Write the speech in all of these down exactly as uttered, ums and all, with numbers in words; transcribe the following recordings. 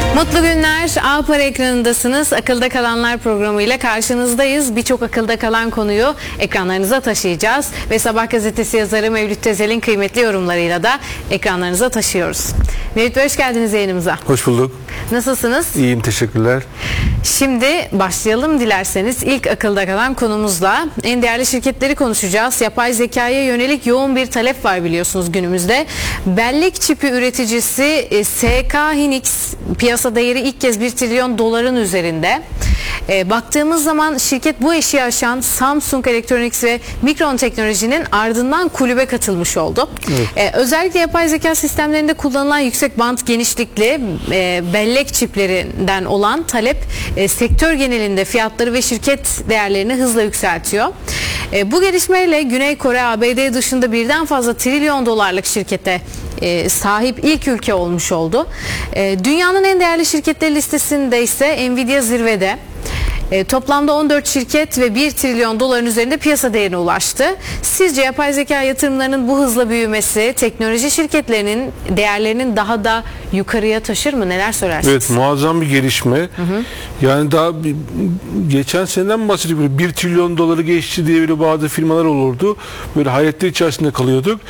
Mutlu günler. A Para ekranındasınız. Akılda Kalanlar programıyla karşınızdayız. Birçok akılda kalan konuyu ekranlarınıza taşıyacağız. Ve Sabah gazetesi yazarı Mevlüt Tezel'in kıymetli yorumlarıyla da ekranlarınıza taşıyoruz. Mevlüt Bey, hoş geldiniz yayınımıza. Hoş bulduk. Nasılsınız? İyiyim, teşekkürler. Şimdi başlayalım dilerseniz ilk akılda kalan konumuzla. En değerli şirketleri konuşacağız. Yapay zekaya yönelik yoğun bir talep var biliyorsunuz günümüzde. Bellek çipi üreticisi S K Hynix piyasa değeri ilk kez bir trilyon doların üzerinde. E, baktığımız zaman şirket bu eşiği aşan Samsung Electronics ve Micron Teknoloji'nin ardından kulübe katılmış oldu. Evet. E, özellikle yapay zeka sistemlerinde kullanılan yüksek bant genişlikli e, bellek çiplerinden olan talep e, sektör genelinde fiyatları ve şirket değerlerini hızla yükseltiyor. E, bu gelişmeyle Güney Kore, A B D dışında birden fazla trilyon dolarlık şirkete e, sahip ilk ülke olmuş oldu. E, dünyanın en değerli şirketleri listesinde ise Nvidia zirvede. E, toplamda on dört şirket ve bir trilyon doların üzerinde piyasa değerine ulaştı. Sizce yapay zeka yatırımlarının bu hızla büyümesi teknoloji şirketlerinin değerlerinin daha da yukarıya taşır mı? Neler söylersiniz? Evet, muazzam bir gelişme. Hı hı. Yani daha bir, geçen seneden mi bahsediyoruz? bir trilyon doları geçti diye böyle bazı firmalar olurdu. Böyle hayretler içerisinde kalıyorduk.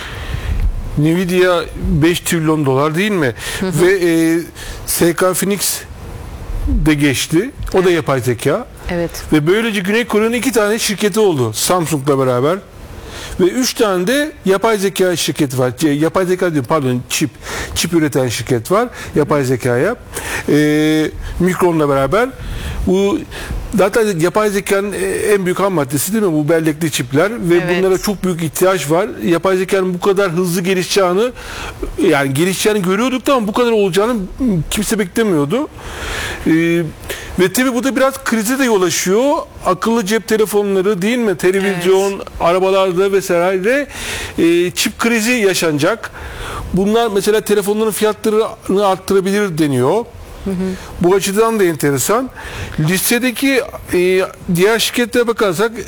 Nvidia beş trilyon dolar değil mi? Hı hı. Ve e, S K Hynix de geçti. O evet. da yapay zeka. Evet. Ve böylece Güney Kore'nin iki tane şirketi oldu. Samsung'la beraber. Ve üç tane de yapay zeka şirketi var. Yapay zeka diyorum, pardon, çip. Çip üreten şirket var. Yapay zekaya. Ee, Micron'la beraber. Bu zaten yapay zekanın en büyük ham maddesi değil mi? Bu bellekli çipler ve evet. bunlara çok büyük ihtiyaç var. Yapay zekanın bu kadar hızlı gelişeceğini, yani gelişeceğini görüyorduk da ama bu kadar olacağını kimse beklemiyordu. Ee, ve tabii bu da biraz krize de yol açıyor. Akıllı cep telefonları değil mi? Televizyon, evet. arabalarda vesaire e, çip krizi yaşanacak. Bunlar mesela telefonların fiyatlarını arttırabilir deniyor. Hı hı. Bu açıdan da enteresan. Listedeki e, diğer şirketlere bakarsak